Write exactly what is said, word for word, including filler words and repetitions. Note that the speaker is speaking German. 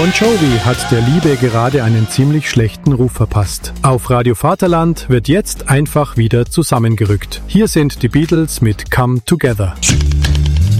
Bon Jovi hat der Liebe gerade einen ziemlich schlechten Ruf verpasst. Auf Radio Vaterland wird jetzt einfach wieder zusammengerückt. Hier sind die Beatles mit Come Together.